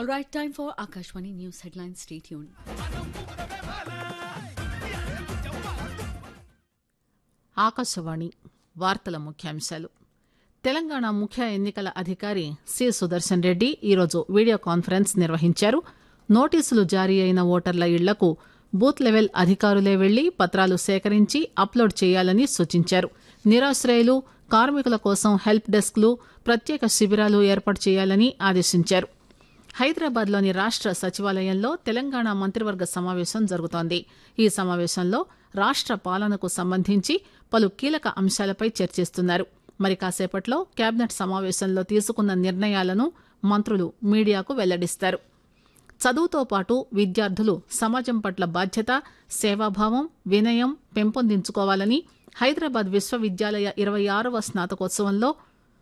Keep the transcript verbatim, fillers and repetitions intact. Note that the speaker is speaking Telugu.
All right, time for Akashwani News Headlines. Stay tuned. Akashvani వార్తల ముఖ్యాంశాలు. తెలంగాణ ముఖ్య ఎన్నికల అధికారి సి సుదర్శన్ రెడ్డి ఈరోజు వీడియో కాన్ఫరెన్స్ నిర్వహించారు. నోటీసులు జారీ అయిన ఓటర్ల ఇళ్లకు బూత్ లెవెల్ అధికారులే వెళ్లి పత్రాలు సేకరించి అప్లోడ్ చేయాలని సూచించారు. నిరాశ్రయులు, కార్మికుల కోసం హెల్ప్ డెస్క్లు, ప్రత్యేక శిబిరాలు ఏర్పాటు చేయాలని ఆదేశించారు. హైదరాబాద్లోని రాష్ట్ర సచివాలయంలో తెలంగాణ మంత్రివర్గ సమావేశం జరుగుతోంది. ఈ సమావేశంలో రాష్ట్ర పాలనకు సంబంధించి పలు కీలక అంశాలపై చర్చిస్తున్నారు. మరి కాసేపట్లో కేబినెట్ సమావేశంలో తీసుకున్న నిర్ణయాలను మంత్రులు మీడియాకు వెల్లడిస్తారు. చదువుతో పాటు విద్యార్థులు సమాజం పట్ల బాధ్యత, సేవాభావం, వినయం పెంపొందించుకోవాలని హైదరాబాద్ విశ్వవిద్యాలయ ఇరవై ఆరవ స్నాతకోత్సవంలో